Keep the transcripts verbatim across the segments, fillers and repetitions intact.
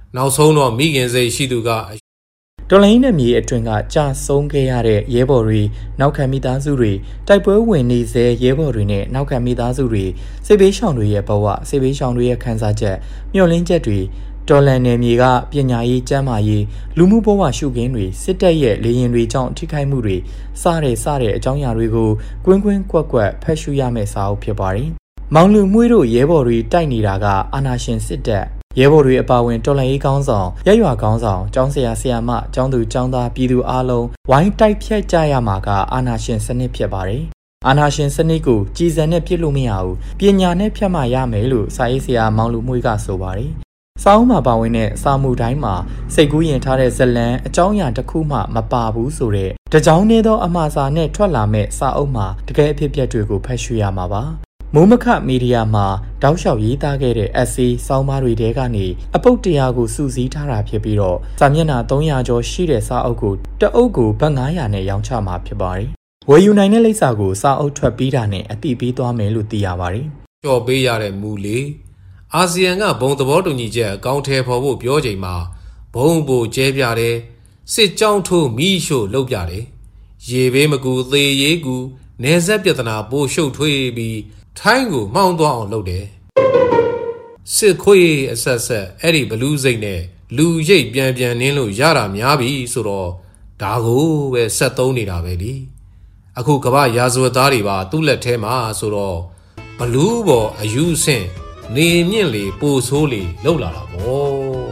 နောက်ဆုံးတော့မိခင်စိတ်ရှိသူကတော်လိုင်းနဲ့မြေအတွင်းကကြာဆုံးခဲ့ရတဲ့ရဲဘော်တွေနောက်ခံမိသားစုတွေတိုက်ပွဲဝင်နေစေရဲဘော်တွေနဲ့နောက်ခံမိသားစုတွေစိတ်ဘေးရှောင်တွေရဲ့ဘဝစိတ်ဘေးရှောင်တွေရဲ့ခံစားချက်မျှော်လင့်ချက်တွေတော်လန်နယ်မြေကပညာရေးကျန်းမာရေးလူမှုဘဝရှုခင်းတွေစစ်တပ်ရဲ့လေရင်တွေကြောင့်ထိခိုက်မှုတွေစတဲ့စတဲ့အကြောင်းအရာတွေကိုကွင်းကွင်းကွက်ကွက်ဖတ်ရှုရမယ့်စာအုပ်ဖြစ်ပါတယ်။မောင်လူမှုတို့ရဲဘော်တွေတိုက်နေတာကအာဏာရှင်စစ်တပ်ရဲဘော်တွေအပါအဝင်တော်လှန်ရေးကောင်းဆောင်ရရွာကောင်းဆောင်ကျောင်းဆရာဆရာမကျောင်းသူကျောင်းသားပြည်သူအားလုံးဝိုင်းတိုက်ဖြတ်ကြရမှာကအာဏာရှင်စနစ်ဖြစ်ပါတယ်။အာဏာရှင်စနစ်ကိုကြည်စံနဲ့ပြစ်လို့မရဘူးပညာနဲ့ဖြတ်မှရမယ်လို့စာရေးဆရာမောင်လူမှုကဆိုပါတယ်။စာအုပ်မှာပါဝင်တဲ့စာမှုတိုင်းမှာစိတ်ကူးရင်ထားတဲ့ဇလံအကြောင်းအရာတစ်ခုမှမပါဘူးဆိုတဲ့တကြောင်နေသောအမှားစာနဲ့ထွက်လာမဲ့စာအုပ်မှာတကယ်အဖြစ်ပြက်တွေကိုဖတ်ရှုရမှာပါ။မိုးမခမီဒီယာမှာတောက်လျှောက်ရေးသားခဲ့တဲ့ essay စောင်းပါးတွေထဲကနေအပုတ်တရားကိုစုစည်းထားတာဖြစ်ပြီးတော့စာမျက်နှာသုံးရာကျော်ရှိတဲ့စာအုပ်ကိုတအုပ်ကိုဘတ်ငါးရာနဲ့ရောင်းချမှာဖြစ်ပါတယ်။ဝယ်ယူနိုင်တဲ့လိပ်စာကိုစာအုပ်ထွက်ပြီးတာနဲ့အတိပေးသွားမယ်လို့သိရပါတယ်။ကြော်ပေးရတဲ့မူလေးအာဆီယံကဘုံသဘောတူညီချက်အကောင့်ထဲပေါ်ဖို့ပြောချိန်မှာဘုံပိုကျဲပြတယ်စစ်ကြောင်းထိုးမိရှို့လုပ်ပြတယ်ရေဘေးမကူသေရေးကူနေဆက်ပြဿနာပိုရှုပ်ထွေးပြီးထိုင်းကိုမှောင်းသွားအောင်လုပ်တယ်စစ်ခွေးအဆက်ဆက်အဲ့ဒီဘလူးစိတ်နဲ့လူရိတ်ပြန်ပြန်နင်းလို့ရတာများပြီဆိုတော့ဒါကိုပဲဆက်သုံးနေတာပဲလीအခုကမ္ဘာရာဇဝတ်သားတွေပါသူ့လက်ထဲမှာဆိုတော့ဘလူးပေါ်အယူဆင့်နေမြင့်လေပိုဆိုးလေလောက်လာတာပေါ့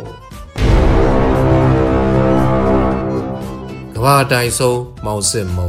ကဘာတိုင်ဆုံးမောင်စစ်မုံ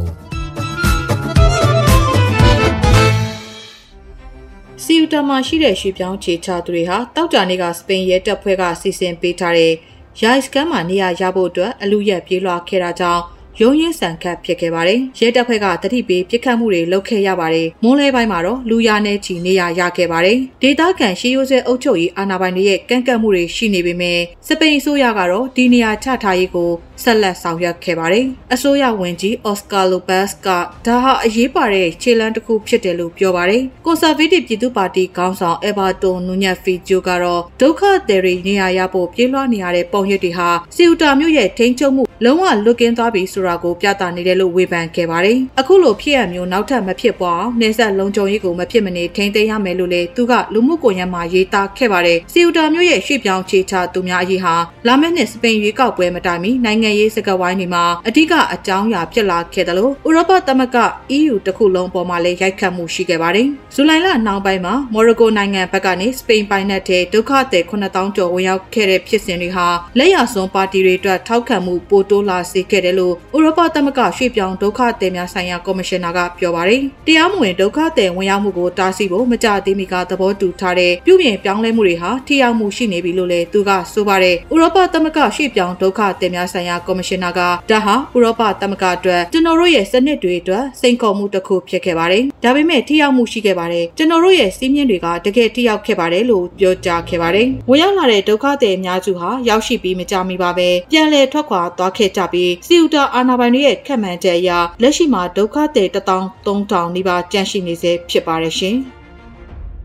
စီယူတာမှာရှိတဲ့ရွှေပြောင်းခြေချသူတွေဟာတောက်ကြနေ့ကစပိန်ရဲတပ်ဖွဲ့ကစီစဉ်ပေးထားတဲ့ရိုက်စကန်မှာနေရာရဖို့အတွက်အလူရက်ပြေးလွှာခဲ့တာကြောင့်ရုံးရင်းဆန်ခတ်ဖြစ်ခဲ့ပါတယ်။ရဲတပ်ဖွဲ့ကတတိပေးပြစ်ခတ်မှုတွေလုပ်ခဲ့ရပါတယ်။မွန်းလဲပိုင်းမှာတော့လူရနဲ့ချီနေရရခဲ့ပါတယ်။ဒေသခံရှေးရိုးစဲအုပ်ချုပ်ရေးအာဏာပိုင်တွေရဲ့ကန့်ကန့်မှုတွေရှိနေပေမဲ့စပိန်အစိုးရကတော့ဒီနေရာချထားရေးကိုဆက်လက်ဆောင်ရွက်ခဲ့ပါတယ်။အစိုးရဝန်ကြီးအော်စကာလိုဘတ်ကဒါဟာအရေးပါတဲ့ခြေလှမ်းတစ်ခုဖြစ်တယ်လို့ပြောပါတယ်။ကွန်ဆာဗေးတစ်ပြည်သူ့ပါတီခေါင်းဆောင်အဘာတိုနူညက်ဖီဂျိုကတော့ဒုက္ခသည်တွေနေရာရဖို့ပြေးလွှားနေရတဲ့ပုံရိပ်တွေဟာစီယူတာမြို့ရဲ့ထိန်းချုပ်မှုလုံးဝလွတ်ကင်းသွားပြီဆိုတာကိုပြသနေတယ်လို့ဝေဖန်ခဲ့ပါတယ်။အခုလိုဖြစ်ရမျိုးနောက်ထပ်မဖြစ်ပွားအောင်နေဆက်လုံခြုံရေးကိုမဖြစ်မနေထိန်းသိမ်းရမယ်လို့လည်းသူကလူမှုကွန်ရက်မှာရေးသားခဲ့ပါတယ်။စီယူတာမြို့ရဲ့ရွှေ့ပြောင်းခြေချသူများအရေးဟာလာမယ့်နှစ်စပိန်ရွေးကောက်ပွဲမတိုင်မီနိုင်ငံရေးစကားဝိုင်းတွေမှာအဓိကအကြောင်းအရာဖြစ်လာခဲ့တယ်လို့ဥရောပသမဂ္ဂ အီးယူ တစ်ခုလုံးပေါ်မှာလည်းရိုက်ခတ်မှုရှိခဲ့ပါတယ်။ဇူလိုင်လနောက်ပိုင်းမှာမော်ရိုကိုနိုင်ငံဘက်ကနေစပိန်ပိုင်နက်ထဲဒုက္ခသည်ခုနှစ်သောင်းကျော်ဝင်ရောက်ခဲ့တဲ့ဖြစ်စဉ်တွေဟာလက်ရစွန်းပါတီတွေအတွက်ထောက်ခံမှုပိုတိုးလာစေခဲ့တယ်လို့ဥရောပသမဂ္ဂရွှေ့ပြောင်းဒုက္ခသည်များဆိုင်ရာကော်မရှင်နာကပြောပါတယ်။တရားမဝင်ဒုက္ခသည်ဝင်ရောက်မှုကိုတားဆီးဖို့မကြသေးမီကသဘောတူထားတဲ့ပြုပြင်ပြောင်းလဲမှုတွေဟာထိရောက်မှုရှိနေပြီလို့လည်းသူကဆိုပါတယ်။ဥရောပသမဂ္ဂရွှေ့ပြောင်းဒုက္ခသည်များဆိုင်ရာကော်မရှင်နာကဒါဟာဥရောပသမဂ္ဂအတွက်ကျွန်တော်တို့ရဲ့စနစ်တွေအတွက်စိန်ခေါ်မှုတစ်ခုဖြစ်ခဲ့ပါတယ်။ဒါပေမဲ့ထိရောက်မှုရှိခဲ့ပါတယ်။ကျွန်တော်တို့ရဲ့စီးမြင့်တွေကတကယ်ထိရောက်ခဲ့ပါတယ်လို့ပြောကြားခဲ့ပါတယ်။ဝင်ရောက်လာတဲ့ဒုက္ခသည်အများစုဟာရောက်ရှိပြီးမကြမီပါပဲပြန်လည်ထွက်ခွာသွားခဲ့ကြပြီးစီယူတာအာဏာပိုင်တွေရဲ့ခန့်မှန်းချက်အရလက်ရှိမှာဒုက္ခသည်တစ်သောင်းသုံးထောင်နီးပါးကျန်ရှိနေစေဖြစ်ပါတယ်ရှင်။